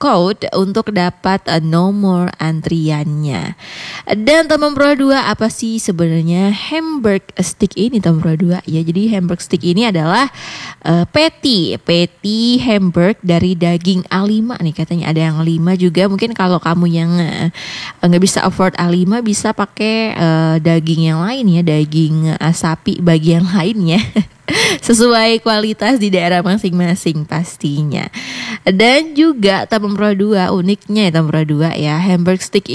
code untuk dapat nomor antriannya. Dan teman Pro 2, apa sih sebenarnya Hamburg Steak ini teman Pro 2? Ya, jadi Hamburg Steak ini adalah patty Hamburg dari daging A5 nih, katanya ada yang 5 juga. Mungkin kalau kamu yang nggak bisa afford A5 bisa pakai daging yang lain ya, daging sapi bagian lain ya. Sesuai kualitas di daerah masing-masing pastinya. Dan juga teman Pro 2, uniknya ya teman Pro 2 ya, Hamburg Steak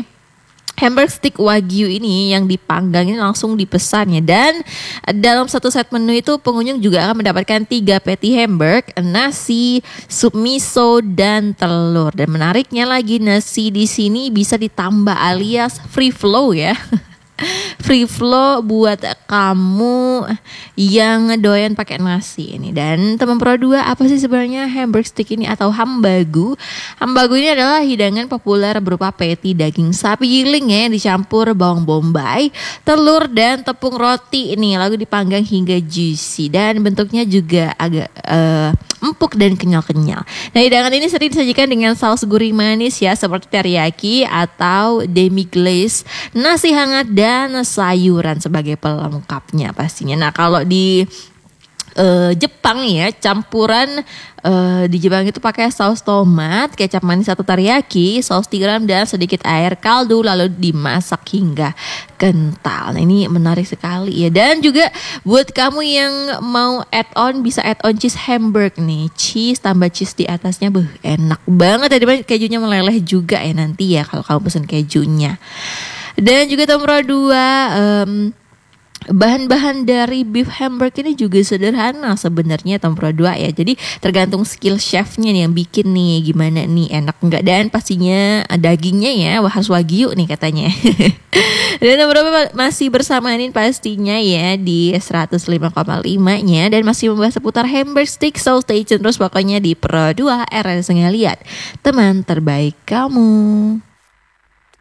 Wagyu ini yang dipanggang ini langsung dipesan ya. Dan dalam satu set menu itu pengunjung juga akan mendapatkan 3 patty Hamburg, nasi, sup miso, dan telur. Dan menariknya lagi, nasi di sini bisa ditambah alias free flow ya. Free flow buat kamu yang doyan pakai nasi ini. Dan teman Pro 2, apa sih sebenarnya Hamburg Steak ini atau hambagu? Hambagu ini adalah hidangan populer berupa patty daging sapi giling ya, yang dicampur bawang bombay, telur, dan tepung roti ini, lalu dipanggang hingga juicy. Dan bentuknya juga agak empuk dan kenyal-kenyal. Nah, hidangan ini sering disajikan dengan saus gurih manis ya, seperti teriyaki atau demi glaze, nasi hangat, dan sayuran sebagai pelengkapnya pastinya. Nah, kalau di Jepang ya, campuran di Jepang itu pakai saus tomat, kecap manis atau teriyaki, saus tiram, dan sedikit air kaldu, lalu dimasak hingga kental. Nah, ini menarik sekali ya. Dan juga buat kamu yang mau add on, bisa add on cheese Hamburg nih, cheese tambah cheese di atasnya, enak banget. Tadi kejunya meleleh juga ya nanti ya kalau kamu pesen kejunya. Dan juga nomor 2, bahan-bahan dari beef Hamburg ini juga sederhana sebenarnya Pro 2 ya. Jadi tergantung skill chefnya nih yang bikin nih, gimana nih enak enggak. Dan pastinya dagingnya ya harus wagyu nih katanya. Dan nomor berapa masih bersama ini pastinya ya di 105,5-nya, dan masih membahas seputar Hamburg Steak. So stay tune terus pokoknya di Pro 2 RRS Ngeliat, teman terbaik kamu.